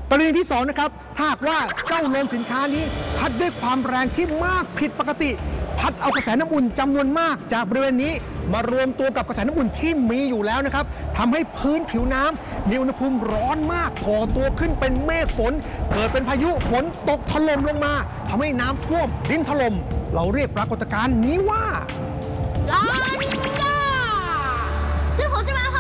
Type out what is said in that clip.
กรณีที่2นะครับถ้าหากว่าเจ้าลมสินค้านี้พัดด้วยความแรงที่มากผิดปกติพัดเอากระแสน้ำอุ่นจำนวนมากจากบริเวณนี้มารวมตัวกับกระแสน้ำอุ่นที่มีอยู่แล้วนะครับทำให้พื้นผิวน้ำมีอุณหภูมิร้อนมากก่อตัวขึ้นเป็นเมฆฝนเกิดเป็นพายุฝนตกถล่มลงมาทำให้น้ำท่วมดินถล่มเราเรียกปรากฏการณ์นี้ว่าลานิญาซึ่งผมจะมาพ